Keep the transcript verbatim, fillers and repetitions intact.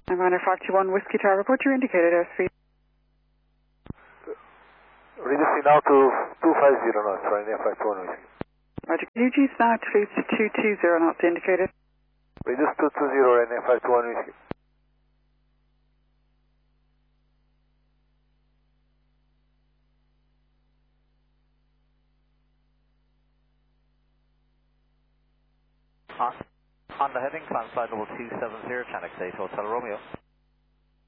Runner five two one Whiskey Tower, report your indicated airspeed. Reducing now to two five zero knots, Ryanair five two one Whiskey. Roger, U Gs now to two two zero knots indicated. Reduce two two zero, Ryanair five two one Whiskey. On, on the heading, climb flight level two seven zero, Chinook eight Hotel Romeo.